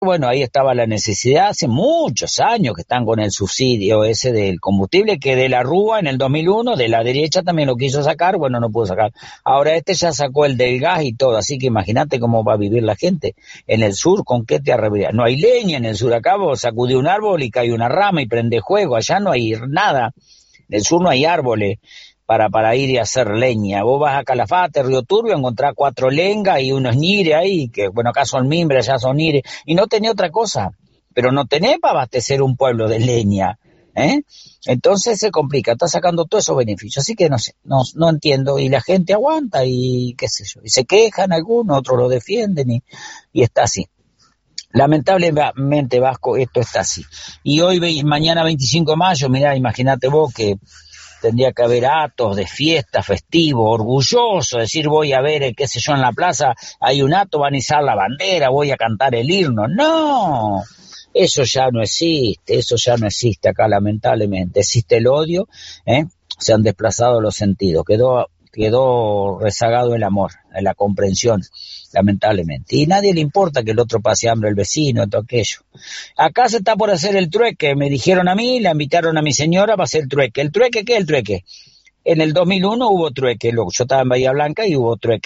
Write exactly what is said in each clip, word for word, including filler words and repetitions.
Bueno, ahí estaba la necesidad, hace muchos años que están con el subsidio ese del combustible, que de la Rúa en el dos mil uno, de la derecha también lo quiso sacar, bueno, no pudo sacar. Ahora este ya sacó el del gas y todo, así que imagínate cómo va a vivir la gente en el sur, con qué te arrebaría. No hay leña en el sur, acá vos sacudí un árbol y cae una rama y prende fuego, allá no hay nada, en el sur no hay árboles para para ir y hacer leña. Vos vas a Calafate, Río Turbio, encontrás cuatro lengas y unos ñires ahí, que bueno, acá son mimbres, allá son ñires, y no tenés otra cosa, pero no tenés para abastecer un pueblo de leña, ¿eh? Entonces se complica, está sacando todos esos beneficios, así que no sé, no, no entiendo, y la gente aguanta, y qué sé yo, y se quejan algunos, otros lo defienden, y, y está así. Lamentablemente, Vasco, esto está así. Y hoy, mañana veinticinco de mayo, mirá, imagínate vos que tendría que haber actos de fiesta, festivo, orgulloso, decir voy a ver, qué sé yo, en la plaza hay un acto, van a izar la bandera, voy a cantar el himno. No, eso ya no existe, eso ya no existe acá, lamentablemente. Existe el odio, ¿eh? Se han desplazado los sentidos, quedó quedó rezagado el amor, la comprensión, lamentablemente. Y a nadie le importa que el otro pase hambre, el vecino, todo aquello. Acá se está por hacer el trueque, me dijeron a mí, la invitaron a mi señora para hacer el trueque. ¿El trueque qué es el trueque? En el dos mil uno hubo trueque, yo estaba en Bahía Blanca y hubo trueque.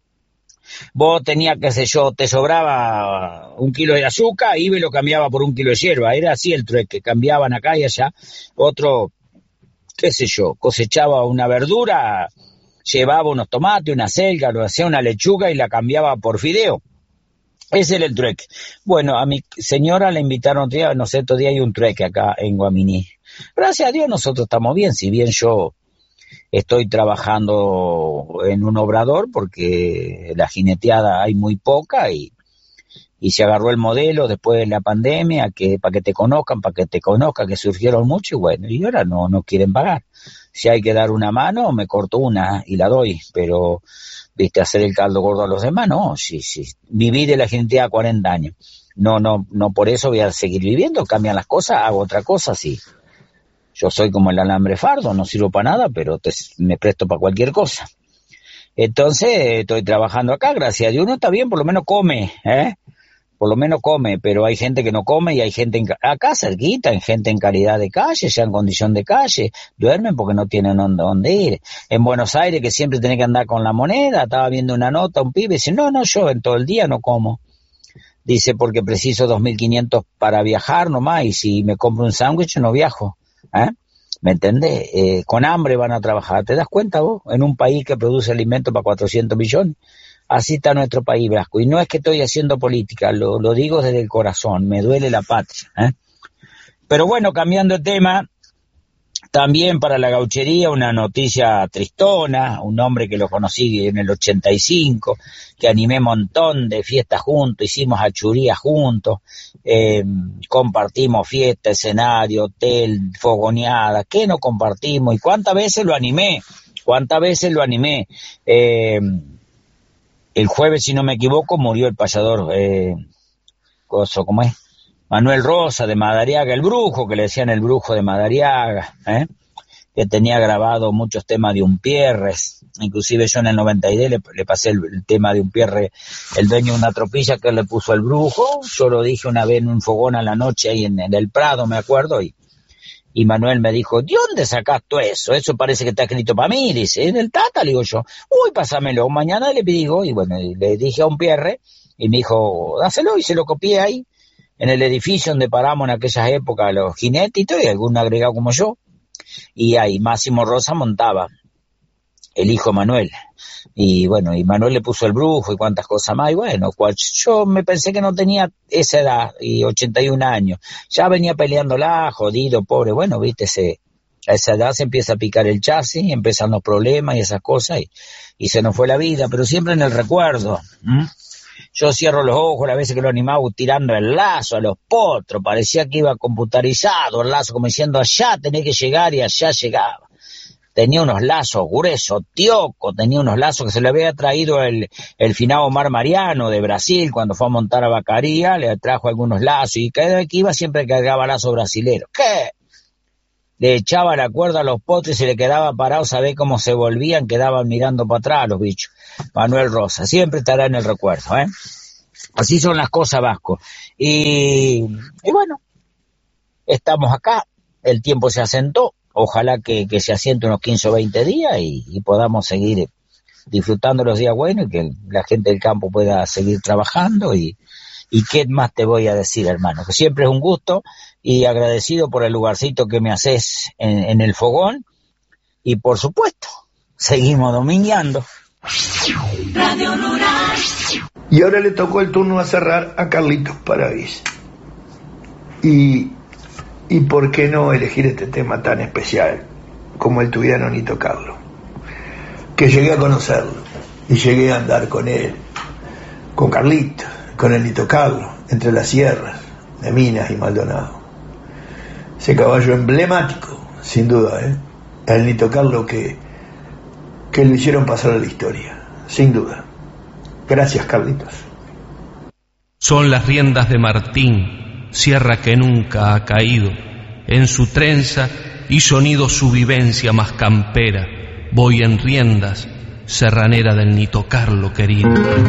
Vos tenías, qué sé yo, te sobraba un kilo de azúcar, iba y lo cambiaba por un kilo de hierba, era así el trueque, cambiaban acá y allá. Otro, qué sé yo, cosechaba una verdura, llevaba unos tomates, una selga, lo hacía una lechuga y la cambiaba por fideo. Ese era el trueque. Bueno, a mi señora le invitaron otro día, no sé, otro día hay un trueque acá en Guaminí. Gracias a Dios nosotros estamos bien, si bien yo estoy trabajando en un obrador porque la jineteada hay muy poca y, y se agarró el modelo después de la pandemia, que para que te conozcan, para que te conozcan, que surgieron mucho y bueno, y ahora no, no quieren pagar. Si hay que dar una mano, me corto una y la doy, pero, viste, hacer el caldo gordo a los demás, no, sí, sí, viví de la gente cuarenta años, no, no, no por eso voy a seguir viviendo, cambian las cosas, hago otra cosa, sí. Yo soy como el alambre fardo, no sirvo para nada, pero te, me presto para cualquier cosa. Entonces, estoy trabajando acá, gracias a Dios, uno está bien, por lo menos come, ¿eh? Por lo menos come, pero hay gente que no come y hay gente en, acá cerquita, hay gente en calidad de calle, ya en condición de calle, duermen porque no tienen dónde, dónde ir. En Buenos Aires, que siempre tenés que andar con la moneda, estaba viendo una nota, un pibe, dice, no, no, yo en todo el día no como. Dice, porque preciso dos mil quinientos para viajar nomás, y si me compro un sándwich no viajo, ¿eh? ¿Me entendés? Eh, con hambre van a trabajar, ¿te das cuenta vos? En un país que produce alimentos para cuatrocientos millones. Así está nuestro país, Blasco. Y no es que estoy haciendo política, lo, lo digo desde el corazón, me duele la patria, ¿eh? Pero bueno, cambiando de tema, también para la gauchería una noticia tristona, un hombre que lo conocí en el ochenta y cinco, que animé un montón de fiestas juntos, hicimos achurías juntos, eh, compartimos fiesta, escenario, hotel, fogoneada, ¿qué no compartimos? ¿Y cuántas veces lo animé? ¿Cuántas veces lo animé? Eh... El jueves, si no me equivoco, murió el payador, eh, coso, ¿cómo es? Manuel Rosa de Madariaga, el brujo, que le decían el brujo de Madariaga, ¿eh? Que tenía grabado muchos temas de Umpierres, inclusive yo en el noventa y diez le, le pasé el, el tema de Umpierre, el dueño de una tropilla que él le puso al brujo, yo lo dije una vez en un fogón a la noche ahí en, en el Prado, me acuerdo, y Y Manuel me dijo, ¿de dónde sacás todo eso? Eso parece que está escrito para mí, dice, en el Tata, le digo yo, uy, pásamelo, mañana le digo, y bueno, le dije a Umpierre, y me dijo, dáselo, y se lo copié ahí, en el edificio donde paramos en aquellas épocas los jinetes y todo, y algún agregado como yo, y ahí Máximo Rosa montaba, el hijo Manuel, y bueno, y Manuel le puso el brujo y cuantas cosas más, y bueno, cual, yo me pensé que no tenía esa edad, y ochenta y un años, ya venía peleándola, jodido, pobre, bueno, viste, se, a esa edad se empieza a picar el chasis, empiezan los problemas y esas cosas, y, y se nos fue la vida, pero siempre en el recuerdo. ¿Mm? Yo cierro los ojos, las veces que lo animaba tirando el lazo a los potros, parecía que iba computarizado el lazo, como diciendo, allá tenés que llegar, y allá llegaba. Tenía unos lazos gruesos, tioco, tenía unos lazos que se le había traído el, el finado Omar Mariano de Brasil cuando fue a montar a Vacaría, le trajo algunos lazos y cada vez que iba siempre cargaba lazos brasileros. ¿Qué? Le echaba la cuerda a los potros y se le quedaba parado, sabés cómo se volvían, quedaban mirando para atrás los bichos. Manuel Rosa, siempre estará en el recuerdo, ¿eh? Así son las cosas, Vasco. Y, y bueno, estamos acá, el tiempo se asentó, ojalá que, que se asiente unos quince o veinte días y, y podamos seguir disfrutando los días buenos y que la gente del campo pueda seguir trabajando y, y qué más te voy a decir, hermano, que siempre es un gusto y agradecido por el lugarcito que me haces en, en el fogón y por supuesto, seguimos domingueando. Radio Rural. Y ahora le tocó el turno a cerrar a Carlitos Paravís. Y, y por qué no elegir este tema tan especial como el tuviano Nito Carlo, que llegué a conocerlo y llegué a andar con él, con Carlitos, con el Nito Carlo, entre las sierras de Minas y Maldonado. Ese caballo emblemático, sin duda, ¿eh? El Nito Carlo que, que lo hicieron pasar a la historia, sin duda. Gracias, Carlitos. Son las riendas de Martín, sierra que nunca ha caído. En su trenza y sonido su vivencia más campera. Voy en riendas, serranera del Nito Carlo querido.